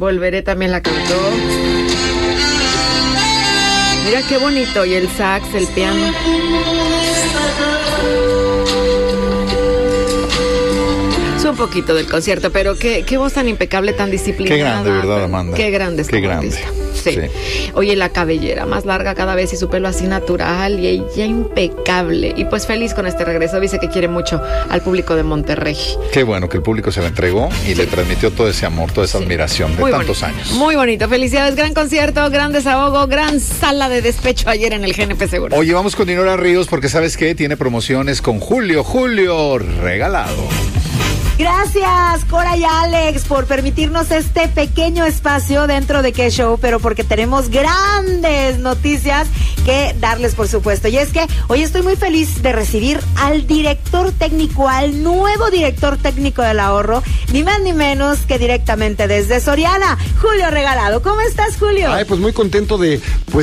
Volveré también la cantó. Mira qué bonito. Y el sax, el piano. Es un poquito del concierto, pero qué voz tan impecable, tan disciplinada. Qué grande, ¿verdad, Amanda? Qué grande. Qué grande. Sí. Oye, la cabellera más larga cada vez y su pelo así natural y ella impecable. Y pues feliz con este regreso. Dice que quiere mucho al público de Monterrey. Qué bueno que el público se la entregó y le transmitió todo ese amor, toda esa admiración de muy tantos bonito, años. Muy bonito. Felicidades, gran concierto, gran desahogo, gran sala de despecho ayer en el GNP Seguro. Oye, vamos con Dinora Ríos porque ¿sabes qué? Tiene promociones con Julio regalado. Gracias, Cora y Alex, por permitirnos este pequeño espacio dentro de Qué Show, pero porque tenemos grandes noticias que darles, por supuesto. Y es que hoy estoy muy feliz de recibir al director técnico, al nuevo director técnico del ahorro, ni más ni menos que directamente desde Soriana, Julio Regalado. ¿Cómo estás, Julio? Ay, pues muy contento de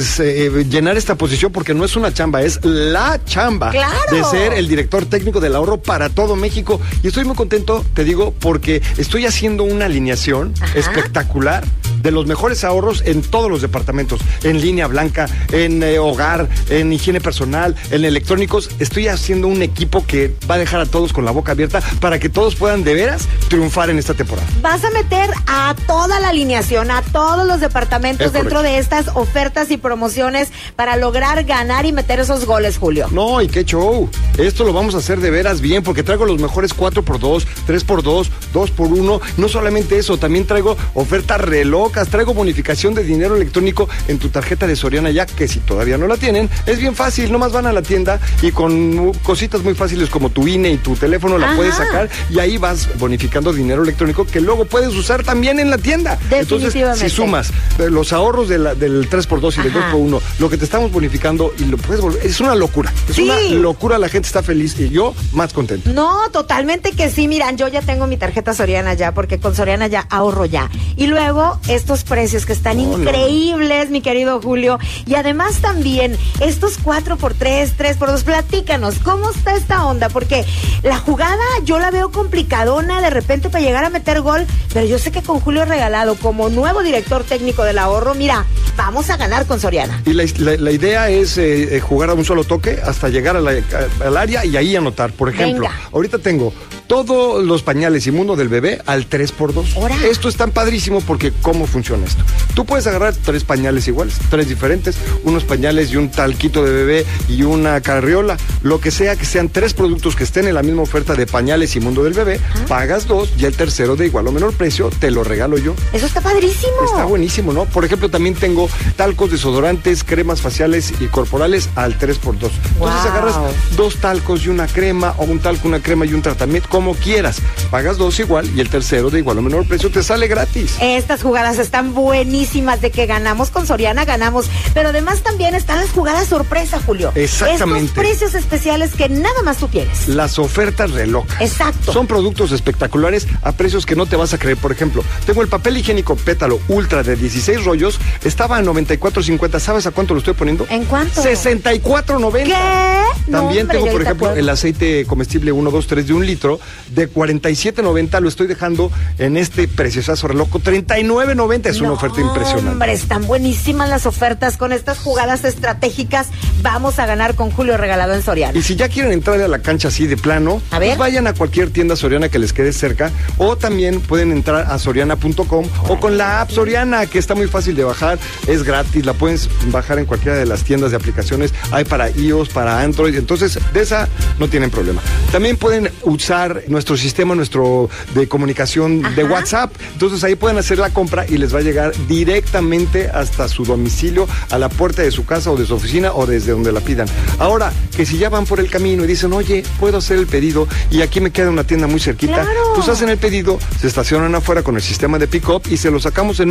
llenar esta posición, porque no es una chamba, es la chamba. ¡Claro! De ser el director técnico del ahorro para todo México. Y estoy muy contento, te digo, porque estoy haciendo una alineación espectacular de los mejores ahorros en todos los departamentos, en línea blanca, en hogar, en higiene personal, en electrónicos. Estoy haciendo un equipo que va a dejar a todos con la boca abierta para que todos puedan de veras triunfar en esta temporada. Vas a meter a toda la alineación, a todos los departamentos dentro de estas ofertas y promociones para lograr ganar y meter esos goles, Julio. No, y qué show. Esto lo vamos a hacer de veras bien, porque traigo los mejores 4x2, 3x2, 2x1. No solamente eso, también traigo ofertas re locas, traigo bonificación de dinero electrónico en tu tarjeta de Soriana ya, que si todavía no la tienen, es bien fácil, nomás van a la tienda y con cositas muy fáciles como tu INE y tu teléfono la puedes sacar y ahí vas bonificando dinero electrónico que luego puedes usar también en la tienda. Entonces, si sumas los ahorros del 3x2 y del 2x1, lo que te estamos bonificando y lo puedes volver, es una locura. Es una locura, la gente está feliz y yo más contento. No, totalmente que sí, miran, yo ya tengo mi tarjeta Soriana ya, porque con Soriana ya ahorro ya. Y luego estos precios que están increíbles, mi querido Julio, y además también estos 4x3, 3x2, platícanos, ¿cómo está esta onda? Porque la jugada yo la veo complicadona de repente para llegar a meter gol, pero yo sé que con Julio Regalado, como nuevo director técnico del ahorro, mira, vamos a ganar con Soriana. Y la idea es jugar a un solo toque hasta llegar al área y ahí anotar. Por ejemplo, ahorita tengo todos los pañales y mundo del bebé al 3x2. ¡Hora! Esto es tan padrísimo porque ¿cómo funciona esto? Tú puedes agarrar 3 pañales iguales, 3 diferentes, unos pañales y un talquito de bebé y una carriola, lo que sea, que sean 3 productos que estén en la misma oferta de pañales y mundo del bebé, pagas 2 y el tercero de igual o menor precio te lo regalo yo. Eso está padrísimo. Está buenísimo, ¿no? Por ejemplo, también tengo talcos, desodorantes, cremas faciales y corporales al 3x2. Entonces agarras 2 talcos y una crema, o un talco, una crema y un tratamiento, como quieras. Pagas 2 igual y el tercero de igual o menor precio te sale gratis. Estas jugadas están buenísimas, de que ganamos con Soriana, ganamos. Pero además también están las jugadas sorpresa, Julio. Exactamente. Estos precios especiales que nada más tú tienes. Las ofertas re locas. Exacto. Son productos espectaculares a precios que no te vas a creer. Por ejemplo, tengo el papel higiénico Pétalo Ultra de 16 rollos. Estaba a $94.50. ¿Sabes a cuánto lo estoy poniendo? ¿En cuánto? $64.90. ¿Qué? También tengo, por ejemplo, el aceite comestible 1, 2, 3 de 1 litro de $47.90. Lo estoy dejando en este preciosazo re loco. $39.90. Es una oferta impresionante. Hombre, están buenísimas las ofertas con estas jugadas estratégicas. Vamos a ganar con Julio Regalado en Soriana. Y si ya quieren entrar a la cancha así de plano, pues vayan a cualquier tienda Soriana que les quede cerca, o también pueden entrar a soriana.com o con la app Soriana, que está muy fácil de bajar, es gratis, la puedes bajar en cualquiera de las tiendas de aplicaciones, hay para iOS, para Android, entonces de esa no tienen problema. También pueden usar nuestro sistema, de comunicación de WhatsApp, entonces ahí pueden hacer la compra y les va a llegar directamente hasta su domicilio, a la puerta de su casa o de su oficina o desde donde la pidan. Ahora, que si ya van por el camino y dicen, oye, puedo hacer el pedido y aquí me queda una tienda muy cerquita, pues hacen el pedido, se estacionan afuera con el sistema de pick-up y se lo sacamos en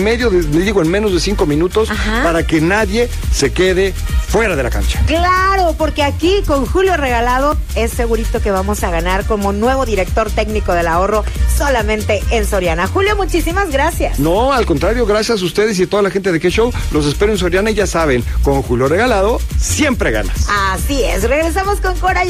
menos de 5 minutos para que nadie se quede fuera de la cancha. Claro, porque aquí con Julio Regalado es segurito que vamos a ganar como nuevo director técnico del ahorro solamente en Soriana. Julio, muchísimas gracias. No, al contrario, gracias a ustedes y a toda la gente de Qué Show. Los espero en Soriana y ya saben, con Julio Regalado siempre ganas. Así es, regresamos con Cora.